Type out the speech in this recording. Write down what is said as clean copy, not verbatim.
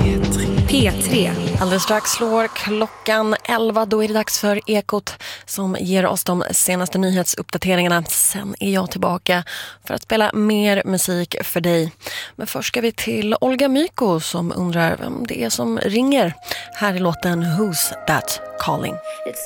P3. Alldeles strax slår klockan 11. Då är det dags för Ekot som ger oss de senaste nyhetsuppdateringarna. Sen är jag tillbaka för att spela mer musik för dig. Men först ska vi till Olga Myko som undrar vem det är som ringer. Här är låten Who's That Calling? It's